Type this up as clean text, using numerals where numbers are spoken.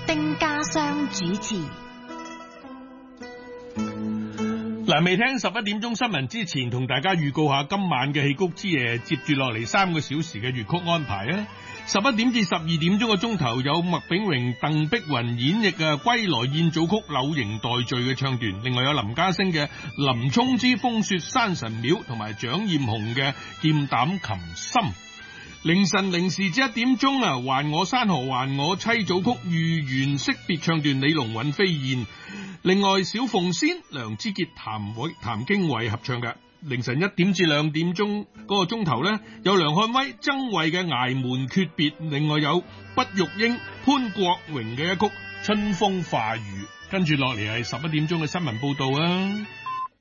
丁家湘主持。 嗱，未聽11點鐘新聞之前，同大家預告下今晚嘅戲曲之夜，接住落嚟3個小時嘅粵曲安排啊！11點至12點鐘嘅鐘頭有麥炳榮、鄧碧雲演繹嘅《歸來宴組曲》柳營待續嘅唱段，另外有林家聲嘅《林沖之風雪山神廟》同埋蔣艷紅嘅《劍膽琴心》。凌晨0時至1點鐘啊，還我山河還我妻組曲豫園惜別唱段，李龍尹飛燕。另外小鳳仙、梁之傑、譚經緯合唱嘅。凌晨1點至2點鐘嗰個鐘頭呢，有梁漢威、曾慧嘅崖門訣別，另外有畢玉英、潘國榮嘅一曲春風化雨。跟住落嚟係11點鐘嘅新聞報道啊。